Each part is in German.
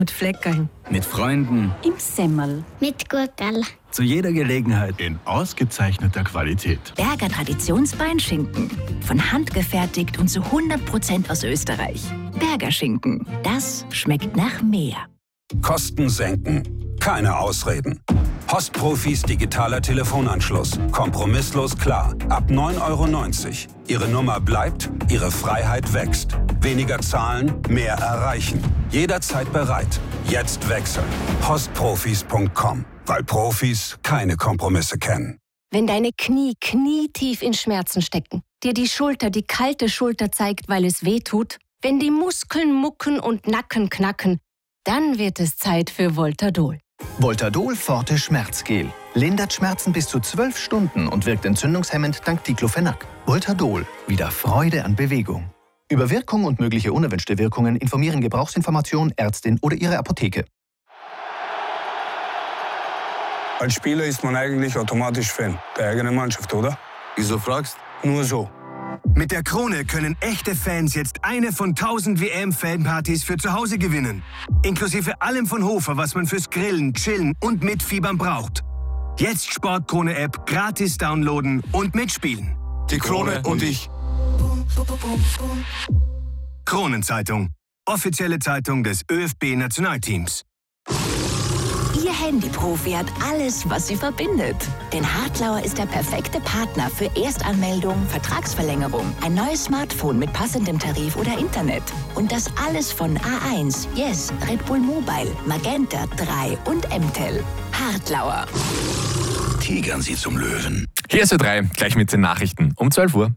Mit Fleckerl. Mit Freunden. Im Semmel. Mit Gurkerl. Zu jeder Gelegenheit. In ausgezeichneter Qualität. Berger Traditionsbeinschinken. Von Hand gefertigt und zu 100% aus Österreich. Berger Schinken. Das schmeckt nach mehr. Kosten senken. Keine Ausreden. Postprofis digitaler Telefonanschluss. Kompromisslos klar. Ab 9,90 €. Ihre Nummer bleibt, Ihre Freiheit wächst. Weniger zahlen, mehr erreichen. Jederzeit bereit. Jetzt wechseln. Postprofis.com. Weil Profis keine Kompromisse kennen. Wenn deine Knie knietief in Schmerzen stecken, dir die Schulter die kalte Schulter zeigt, weil es weh tut, wenn die Muskeln mucken und Nacken knacken, dann wird es Zeit für Voltadol. Voltadol Forte Schmerzgel. Lindert Schmerzen bis zu 12 Stunden und wirkt entzündungshemmend dank Diclofenac. Voltadol. Wieder Freude an Bewegung. Über Wirkung und mögliche unerwünschte Wirkungen informieren Gebrauchsinformation, Ärztin oder Ihre Apotheke. Als Spieler ist man eigentlich automatisch Fan der eigenen Mannschaft, oder? Wieso fragst? Nur so. Mit der Krone können echte Fans jetzt eine von 1000 WM-Fanpartys für zu Hause gewinnen. Inklusive allem von Hofer, was man fürs Grillen, Chillen und Mitfiebern braucht. Jetzt Sportkrone-App gratis downloaden und mitspielen. Die Krone und ich. Kronenzeitung. Offizielle Zeitung des ÖFB-Nationalteams. Ihr Handyprofi hat alles, was sie verbindet. Denn Hartlauer ist der perfekte Partner für Erstanmeldung, Vertragsverlängerung, ein neues Smartphone mit passendem Tarif oder Internet. Und das alles von A1, Yes, Red Bull Mobile, Magenta 3 und M-Tel. Hartlauer. Tigern Sie zum Löwen. Hier ist Ö3, gleich mit den Nachrichten um 12 Uhr.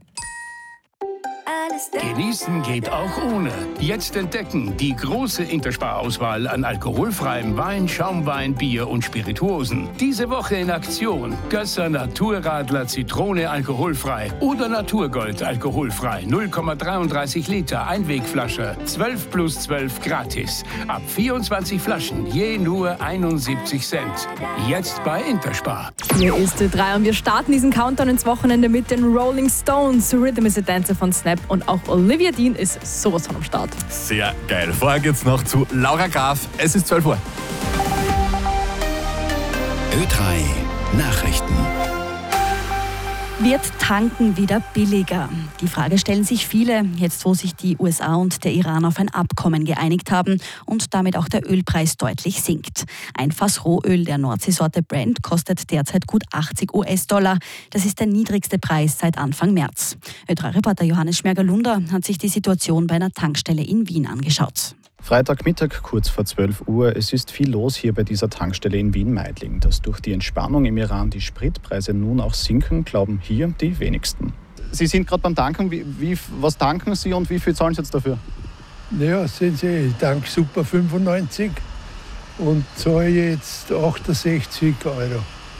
Genießen geht auch ohne. Jetzt entdecken die große Interspar-Auswahl an alkoholfreiem Wein, Schaumwein, Bier und Spirituosen. Diese Woche in Aktion. Gösser Naturradler Zitrone alkoholfrei oder Naturgold alkoholfrei. 0,33 Liter Einwegflasche. 12 plus 12 gratis. Ab 24 Flaschen, je nur 71 Cent. Jetzt bei Interspar. Hier ist Ö3 und wir starten diesen Countdown ins Wochenende mit den Rolling Stones. Rhythm is a Dancer von Snap und auch Olivia Dean ist sowas von am Start. Sehr geil. Vorher geht's noch zu Laura Graf. Es ist 12 Uhr. Ö3 Nachrichten. Wird Tanken wieder billiger? Die Frage stellen sich viele, jetzt wo sich die USA und der Iran auf ein Abkommen geeinigt haben und damit auch der Ölpreis deutlich sinkt. Ein Fass Rohöl der Nordseesorte Brent kostet derzeit gut $80. Das ist der niedrigste Preis seit Anfang März. Ö3-Reporter Johannes Schmerger-Lunder hat sich die Situation bei einer Tankstelle in Wien angeschaut. Freitagmittag, kurz vor 12 Uhr. Es ist viel los hier bei dieser Tankstelle in Wien-Meidling. Dass durch die Entspannung im Iran die Spritpreise nun auch sinken, glauben hier die wenigsten. Sie sind gerade beim Tanken. Was tanken Sie und wie viel zahlen Sie jetzt dafür? Naja, sehen Sie, ich tanke Super 95 und zahle jetzt 68 €.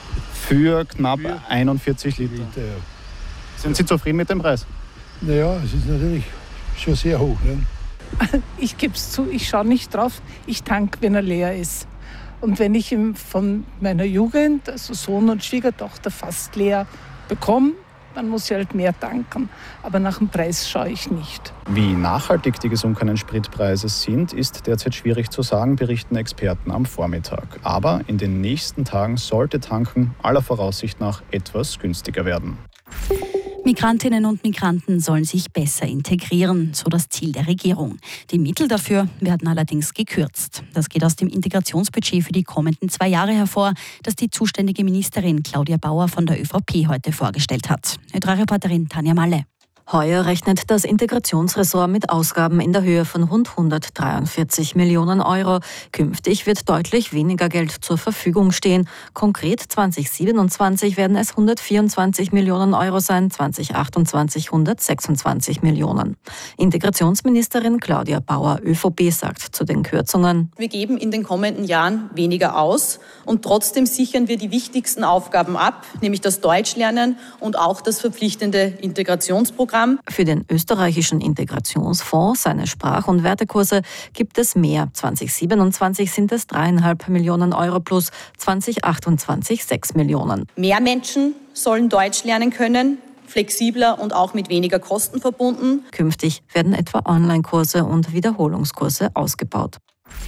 Für knapp 41 Liter. Ja. Sind Sie zufrieden mit dem Preis? Naja, es ist natürlich schon sehr hoch. Ne? Ich gebe es zu, ich schaue nicht drauf. Ich tanke, wenn er leer ist. Und wenn ich ihn von meiner Jugend, also Sohn und Schwiegertochter, fast leer bekomme, dann muss ich halt mehr tanken. Aber nach dem Preis schaue ich nicht. Wie nachhaltig die gesunkenen Spritpreise sind, ist derzeit schwierig zu sagen, berichten Experten am Vormittag. Aber in den nächsten Tagen sollte Tanken aller Voraussicht nach etwas günstiger werden. Migrantinnen und Migranten sollen sich besser integrieren, so das Ziel der Regierung. Die Mittel dafür werden allerdings gekürzt. Das geht aus dem Integrationsbudget für die kommenden 2 Jahre hervor, das die zuständige Ministerin Claudia Bauer von der ÖVP heute vorgestellt hat. Ö3-Reporterin Tanja Malle. Heuer rechnet das Integrationsressort mit Ausgaben in der Höhe von rund 143 Millionen €. Künftig wird deutlich weniger Geld zur Verfügung stehen. Konkret 2027 werden es 124 Millionen € sein, 2028 126 Millionen. Integrationsministerin Claudia Bauer, ÖVP, sagt zu den Kürzungen: Wir geben in den kommenden Jahren weniger aus und trotzdem sichern wir die wichtigsten Aufgaben ab, nämlich das Deutschlernen und auch das verpflichtende Integrationsprogramm. Für den österreichischen Integrationsfonds, seine Sprach- und Wertekurse, gibt es mehr. 2027 sind es 3,5 Millionen € plus 2028 6 Millionen. Mehr Menschen sollen Deutsch lernen können, flexibler und auch mit weniger Kosten verbunden. Künftig werden etwa Online-Kurse und Wiederholungskurse ausgebaut.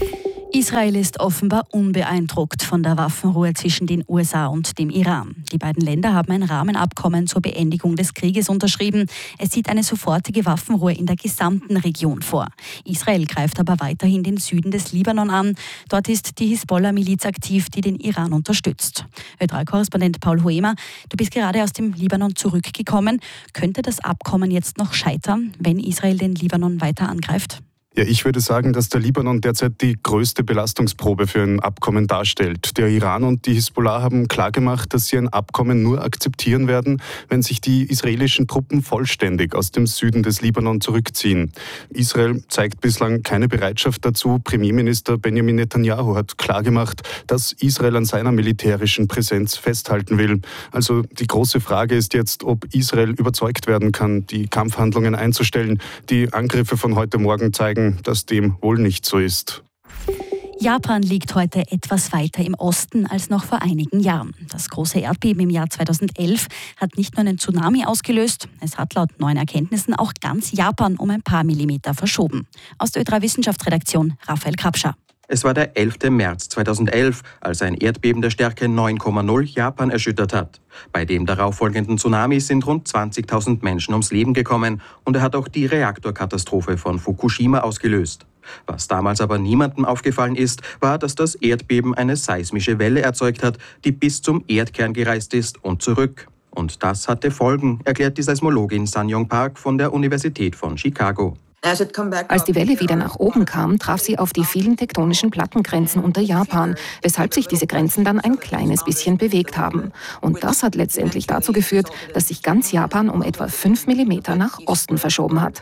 Israel ist offenbar unbeeindruckt von der Waffenruhe zwischen den USA und dem Iran. Die beiden Länder haben ein Rahmenabkommen zur Beendigung des Krieges unterschrieben. Es sieht eine sofortige Waffenruhe in der gesamten Region vor. Israel greift aber weiterhin den Süden des Libanon an. Dort ist die Hisbollah-Miliz aktiv, die den Iran unterstützt. Ö3-Korrespondent Paul Hoemer, du bist gerade aus dem Libanon zurückgekommen. Könnte das Abkommen jetzt noch scheitern, wenn Israel den Libanon weiter angreift? Ja, ich würde sagen, dass der Libanon derzeit die größte Belastungsprobe für ein Abkommen darstellt. Der Iran und die Hisbollah haben klargemacht, dass sie ein Abkommen nur akzeptieren werden, wenn sich die israelischen Truppen vollständig aus dem Süden des Libanon zurückziehen. Israel zeigt bislang keine Bereitschaft dazu. Premierminister Benjamin Netanyahu hat klargemacht, dass Israel an seiner militärischen Präsenz festhalten will. Also die große Frage ist jetzt, ob Israel überzeugt werden kann, die Kampfhandlungen einzustellen. Die Angriffe von heute Morgen zeigen, dass dem wohl nicht so ist. Japan liegt heute etwas weiter im Osten als noch vor einigen Jahren. Das große Erdbeben im Jahr 2011 hat nicht nur einen Tsunami ausgelöst, es hat laut neuen Erkenntnissen auch ganz Japan um ein paar Millimeter verschoben. Aus der Ö3 Wissenschaftsredaktion Raphael Krapscher. Es war der 11. März 2011, als ein Erdbeben der Stärke 9,0 Japan erschüttert hat. Bei dem darauffolgenden Tsunami sind rund 20.000 Menschen ums Leben gekommen und er hat auch die Reaktorkatastrophe von Fukushima ausgelöst. Was damals aber niemandem aufgefallen ist, war, dass das Erdbeben eine seismische Welle erzeugt hat, die bis zum Erdkern gereist ist und zurück. Und das hatte Folgen, erklärt die Seismologin Sang-Yong Park von der Universität von Chicago. Als die Welle wieder nach oben kam, traf sie auf die vielen tektonischen Plattengrenzen unter Japan, weshalb sich diese Grenzen dann ein kleines bisschen bewegt haben. Und das hat letztendlich dazu geführt, dass sich ganz Japan um etwa 5 mm nach Osten verschoben hat.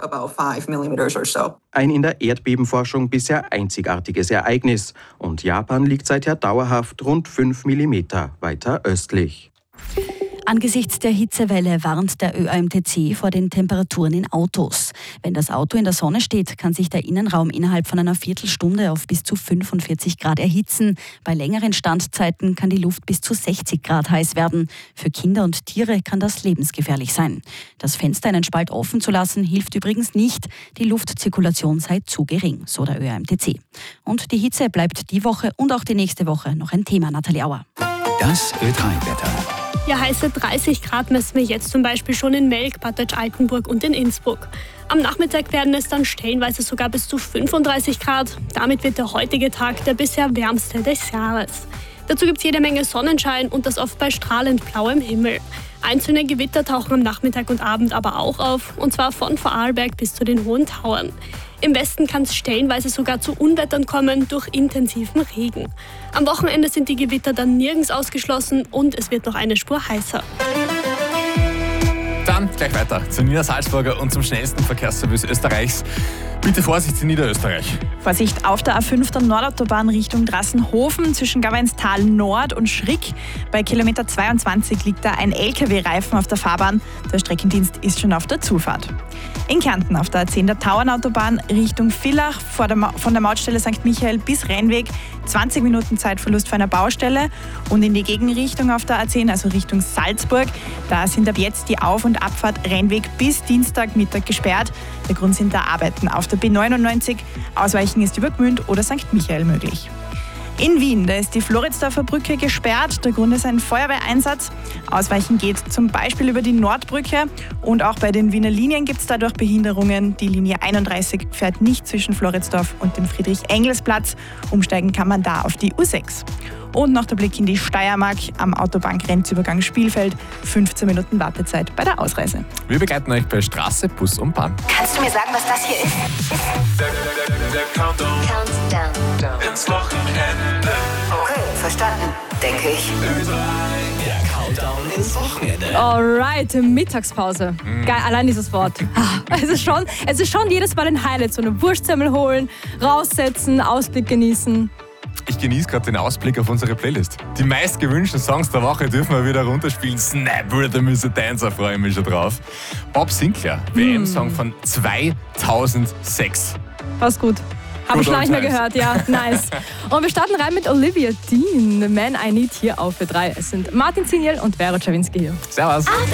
Ein in der Erdbebenforschung bisher einzigartiges Ereignis. Und Japan liegt seither dauerhaft rund 5 mm weiter östlich. Angesichts der Hitzewelle warnt der ÖAMTC vor den Temperaturen in Autos. Wenn das Auto in der Sonne steht, kann sich der Innenraum innerhalb von einer Viertelstunde auf bis zu 45 Grad erhitzen. Bei längeren Standzeiten kann die Luft bis zu 60 Grad heiß werden. Für Kinder und Tiere kann das lebensgefährlich sein. Das Fenster einen Spalt offen zu lassen, hilft übrigens nicht. Die Luftzirkulation sei zu gering, so der ÖAMTC. Und die Hitze bleibt die Woche und auch die nächste Woche noch ein Thema, Nathalie Auer. Das Ö3-Wetter. Ja, heiße 30 Grad messen wir jetzt zum Beispiel schon in Melk, Bad Deutsch-Altenburg und in Innsbruck. Am Nachmittag werden es dann stellenweise sogar bis zu 35 Grad. Damit wird der heutige Tag der bisher wärmste des Jahres. Dazu gibt es jede Menge Sonnenschein und das oft bei strahlend blauem Himmel. Einzelne Gewitter tauchen am Nachmittag und Abend aber auch auf, und zwar von Vorarlberg bis zu den Hohen Tauern. Im Westen kann es stellenweise sogar zu Unwettern kommen durch intensiven Regen. Am Wochenende sind die Gewitter dann nirgends ausgeschlossen und es wird noch eine Spur heißer. Dann gleich weiter zu Nina Salzburger und zum schnellsten Verkehrsservice Österreichs. Bitte Vorsicht in Niederösterreich. Vorsicht auf der A5 der Nordautobahn Richtung Drassenhofen zwischen Gauweinstal Nord und Schrick. Bei Kilometer 22 liegt da ein LKW-Reifen auf der Fahrbahn. Der Streckendienst ist schon auf der Zufahrt. In Kärnten auf der A10 der Tauernautobahn Richtung Villach von der Mautstelle St. Michael bis Rennweg 20 Minuten Zeitverlust für eine Baustelle. Und in die Gegenrichtung auf der A10, also Richtung Salzburg, da sind ab jetzt die Auf- und Abfahrt Rennweg bis Dienstagmittag gesperrt. Der Grund sind da Arbeiten auf der B99. Ausweichen ist über Gmünd oder St. Michael möglich. In Wien, da ist die Floridsdorfer Brücke gesperrt. Der Grund ist ein Feuerwehreinsatz. Ausweichen geht zum Beispiel über die Nordbrücke. Und auch bei den Wiener Linien gibt es dadurch Behinderungen. Die Linie 31 fährt nicht zwischen Floridsdorf und dem Friedrich-Engels-Platz. Umsteigen kann man da auf die U6. Und noch der Blick in die Steiermark am Autobahngrenzübergang Spielfeld. 15 Minuten Wartezeit bei der Ausreise. Wir begleiten euch bei Straße, Bus und Bahn. Kannst du mir sagen, was das hier ist? Der Countdown ins Wochenende. Okay, verstanden, denke ich. Der Countdown ins Wochenende. Alright, Mittagspause. Geil, allein dieses Wort. Es ist schon jedes Mal ein Highlight. So eine Wurstsemmel holen, raussetzen, Ausblick genießen. Ich genieße gerade den Ausblick auf unsere Playlist. Die meist gewünschten Songs der Woche dürfen wir wieder runterspielen. Snap, Rhythm is a Dancer, freue ich mich schon drauf. Bob Sinclair, WM-Song von 2006. Passt gut. Habe ich schon lange nicht mehr gehört, ja, nice. Und wir starten rein mit Olivia Dean, The Man I Need hier auf Ö3. Es sind Martin Ziniel und Vera Czawinski hier. Servus.